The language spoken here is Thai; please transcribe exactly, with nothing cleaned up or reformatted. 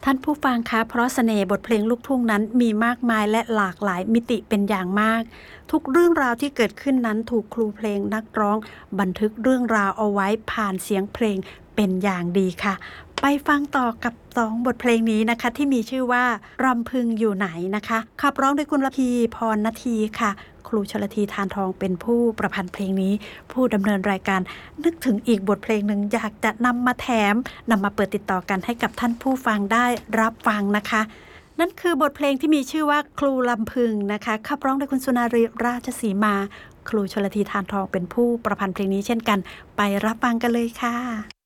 ท่านผู้ฟังคะเพราะเสน่ห์บทเพลงลูกทุ่งนั้นมีมากมายและหลากหลายมิติเป็นอย่างมากทุกเรื่องราวที่เกิดขึ้นนั้นถูกครูเพลงนักร้องบันทึกเรื่องราวเอาไว้ผ่านเสียงเพลงเป็นอย่างดีค่ะไปฟังต่อกับสองบทเพลงนี้นะคะที่มีชื่อว่ารำพึงอยู่ไหนนะคะขับร้องโดยคุณระพีพรณทีค่ะครูชลธีทานทองเป็นผู้ประพันธ์เพลงนี้ผู้ดำเนินรายการนึกถึงอีกบทเพลงหนึ่งอยากจะนำมาแถมนำมาเปิดติดต่อกันให้กับท่านผู้ฟังได้รับฟังนะคะนั่นคือบทเพลงที่มีชื่อว่าครูลำพึงนะคะขับร้องโดยคุณสุนารีราชสีมาครูชลธีทานทองเป็นผู้ประพันธ์เพลงนี้เช่นกันไปรับฟังกันเลยค่ะ